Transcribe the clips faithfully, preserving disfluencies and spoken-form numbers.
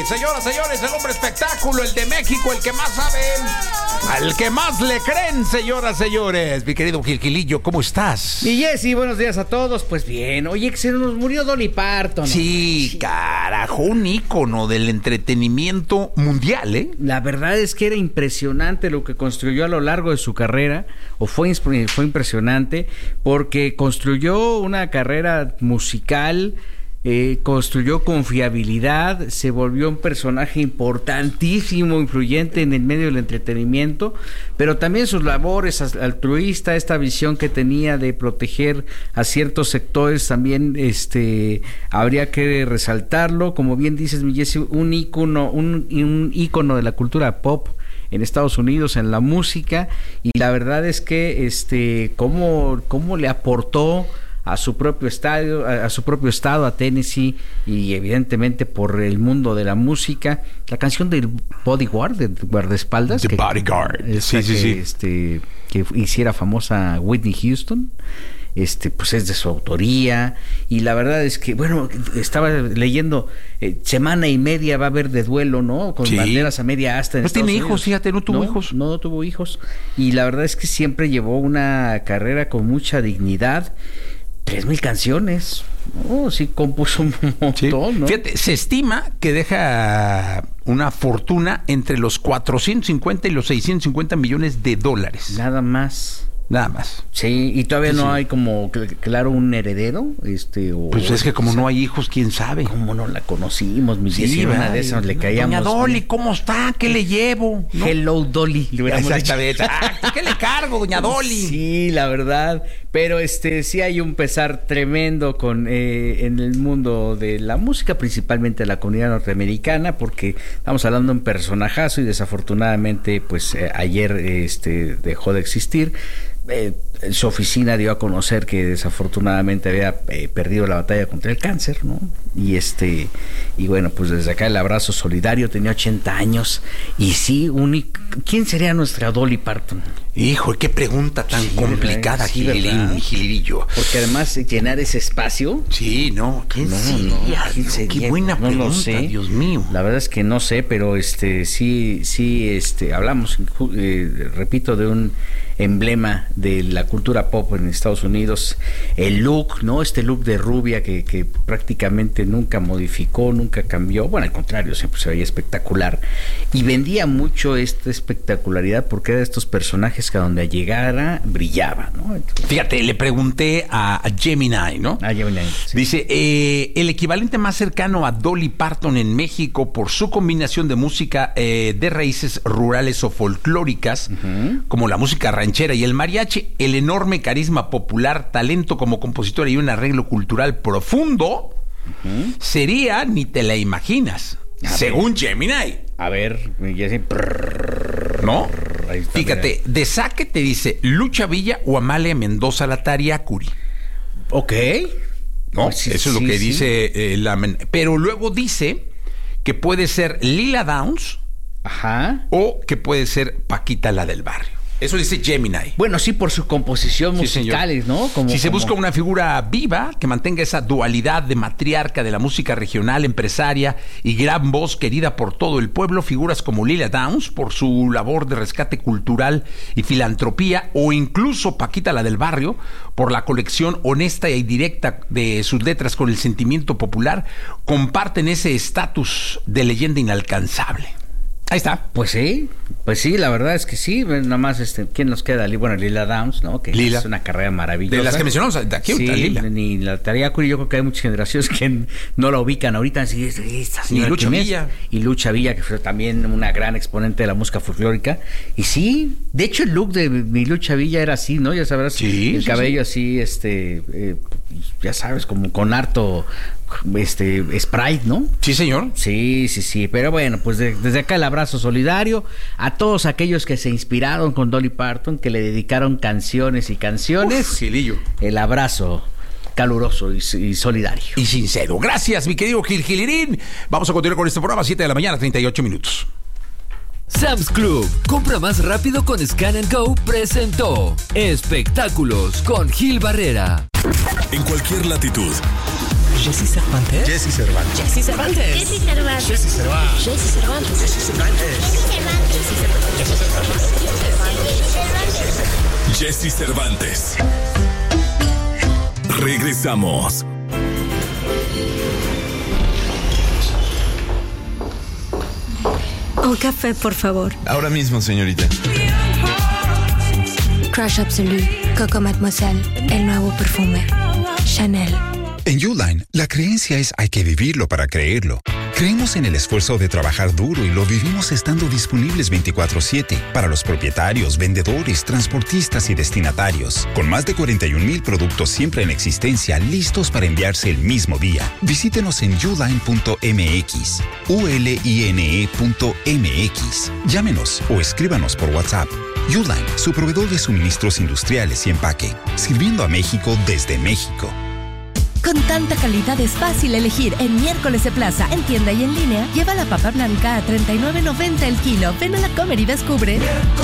señoras, señores, el hombre espectáculo, el de México, el que más sabe, al que más le creen, señoras, señores. Mi querido Gilgilillo, ¿cómo estás? Y Jessy, buenos días a todos. Pues bien, oye, que se nos murió Dolly Parton. Sí, carajo, un ícono del entretenimiento mundial, ¿eh? La verdad es que era impresionante lo que construyó a lo largo de su carrera, o fue, fue impresionante, porque construyó una carrera musical. Eh, construyó confiabilidad, se volvió un personaje importantísimo, influyente en el medio del entretenimiento, pero también sus labores altruistas, esta visión que tenía de proteger a ciertos sectores, también este habría que resaltarlo. Como bien dices, mi Jessy, un ícono, un, un ícono de la cultura pop en Estados Unidos, en la música, y la verdad es que este cómo, cómo le aportó a su propio estadio, a, a su propio estado, a Tennessee, y evidentemente por el mundo de la música. La canción del Bodyguard, de guardaespaldas, The que, Bodyguard, sí, sí, que, sí. Este, que hiciera famosa Whitney Houston, este, pues es de su autoría, y la verdad es que, bueno, estaba leyendo, eh, semana y media va a haber de duelo, ¿no? Con sí. banderas a media asta en Pues Estados tiene Unidos. hijos, fíjate, no tuvo no, hijos. No, no tuvo hijos, y la verdad es que siempre llevó una carrera con mucha dignidad. Tres mil canciones, oh, sí compuso un montón, sí. ¿no? Fíjate, se estima que deja una fortuna entre los cuatrocientos cincuenta y los seiscientos cincuenta millones de dólares. Nada más. Nada más. Sí, y todavía sí, no sí. hay como, claro, un heredero, este, o, pues es que como o sea, no hay hijos, quién sabe. ¿Cómo no la conocimos? Mi sí, Jessy, una de esas le caíamos. Doña Dolly, ¿cómo está? ¿Qué le llevo? ¿No? Hello, Dolly. Exactamente. Ah, ¿qué le cargo, doña Dolly? Sí, la verdad. Pero este, sí hay un pesar tremendo con eh, en el mundo de la música, principalmente de la comunidad norteamericana, porque estamos hablando de un personajazo y desafortunadamente, pues eh, ayer este dejó de existir. Eh, su oficina dio a conocer que desafortunadamente había eh, perdido la batalla contra el cáncer, ¿no? Y este y bueno, pues desde acá el abrazo solidario. Tenía ochenta años y sí, un, ¿quién sería nuestra Dolly Parton? Hijo, qué pregunta tan sí, complicada, sí, Gililín, Gililillo. Porque además llenar ese espacio. Sí, no, ¿quién no, sería? No, ¿quién sería? Qué buena no pregunta, lo sé. Dios mío. La verdad es que no sé, pero este sí, sí, este hablamos, eh, repito, de un emblema de la cultura pop en Estados Unidos. El look, ¿no? Este look de rubia que, que prácticamente nunca modificó, nunca cambió. Bueno, al contrario, siempre se veía espectacular. Y vendía mucho esta espectacularidad porque era de estos personajes que a donde llegara brillaba, ¿no? Entonces, fíjate, le pregunté a, a Gemini, ¿no? A Gemini, sí. Dice, eh, el equivalente más cercano a Dolly Parton en México por su combinación de música eh, de raíces rurales o folclóricas, uh-huh. como la música ranchera y el mariachi, el enorme carisma popular, talento como compositora y un arreglo cultural profundo, uh-huh. sería, ni te la imaginas, a según ver. Gemini. A ver, ya sé. ¿No? Ahí está, fíjate, mira. De saque te dice Lucha Villa o Amalia Mendoza la Tariacuri. Ok. ¿No? Pues sí, eso es lo sí, que sí. dice eh, la... Pero luego dice que puede ser Lila Downs. Ajá. O que puede ser Paquita la del barrio. Eso dice Gemini. Bueno, sí, por su composición sí, musicales, ¿no? Como, si se como... busca una figura viva que mantenga esa dualidad de matriarca de la música regional, empresaria y gran voz querida por todo el pueblo, figuras como Lila Downs por su labor de rescate cultural y filantropía, o incluso Paquita la del barrio por la colección honesta y directa de sus letras con el sentimiento popular, comparten ese estatus de leyenda inalcanzable. Ahí está. Pues sí, pues sí, la verdad es que sí. Nada más, este, ¿quién nos queda? Bueno, Lila Downs, ¿no? Que Lila. Es una carrera maravillosa. De las que mencionamos, de aquí sí, Lila. Ni la Tariacuri, yo creo que hay muchas generaciones que no la ubican ahorita. Sí, esta ni Lucha Villa. Y Lucha Villa, que fue también una gran exponente de la música folclórica. Y sí, de hecho el look de mi Lucha Villa era así, ¿no? Ya sabrás, sí, el sí, cabello sí. así, este, eh, ya sabes, como con harto... este Sprite, ¿no? Sí, señor. Sí, sí, sí. Pero bueno, pues de, desde acá el abrazo solidario a todos aquellos que se inspiraron con Dolly Parton, que le dedicaron canciones y canciones. Uf, Gilillo. El abrazo caluroso y, y solidario. Y sincero. Gracias, mi querido Gil Gilirín. Vamos a continuar con este programa, siete de la mañana, treinta y ocho minutos. Sam's Club, compra más rápido con Scan and Go, presentó Espectáculos con Gil Barrera. En cualquier latitud, Jessy Cervantes. Jessy Cervantes. Jessy Cervantes. Jessy Cervantes. Jessy Cervantes. Jessy Cervantes. Jessy Cervantes. Jessy Cervantes. Jessy Cervantes. Regresamos. Un café, por favor. Ahora mismo, señorita. Crush Absolute, Coco Mademoiselle, el nuevo perfume. Chanel. En Uline, la creencia es hay que vivirlo para creerlo. Creemos en el esfuerzo de trabajar duro y lo vivimos estando disponibles veinticuatro siete para los propietarios, vendedores, transportistas y destinatarios. Con más de cuarenta y un mil productos siempre en existencia, listos para enviarse el mismo día. Visítenos en uline punto m x, u l i n e punto m x. Llámenos o escríbanos por WhatsApp. Uline, su proveedor de suministros industriales y empaque, sirviendo a México desde México. Con tanta calidad es fácil elegir en Miércoles de Plaza, en tienda y en línea. Lleva la papa blanca a treinta y nueve noventa el kilo. Ven a la Comer y descubre.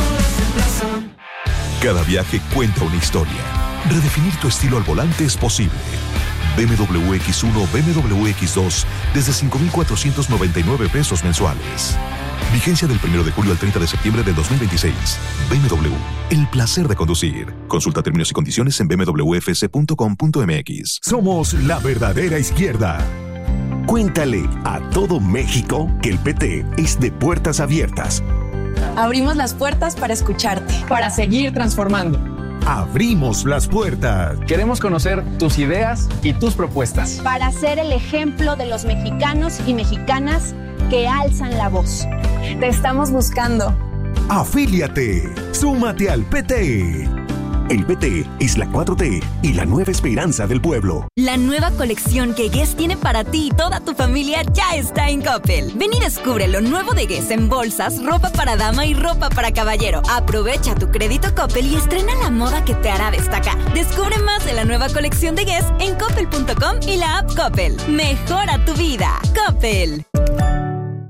Cada viaje cuenta una historia. Redefinir tu estilo al volante es posible. B M W X uno, B M W X dos desde cinco mil cuatrocientos noventa y nueve pesos mensuales. Vigencia del primero de julio al treinta de septiembre del dos mil veintiséis. B M W, el placer de conducir. Consulta términos y condiciones en b m w f c punto com punto m x. Somos la verdadera izquierda. Cuéntale a todo México que el P T es de puertas abiertas. Abrimos las puertas para escucharte, para seguir transformando. Abrimos las puertas. Queremos conocer tus ideas y tus propuestas. Para ser el ejemplo de los mexicanos y mexicanas que alzan la voz. Te estamos buscando. Afíliate. Súmate al P T. El P T es la cuatro T y la nueva esperanza del pueblo. La nueva colección que Guess tiene para ti y toda tu familia ya está en Coppel. Ven y descubre lo nuevo de Guess en bolsas, ropa para dama y ropa para caballero. Aprovecha tu crédito Coppel y estrena la moda que te hará destacar. Descubre más de la nueva colección de Guess en coppel punto com y la app Coppel. Mejora tu vida. Coppel.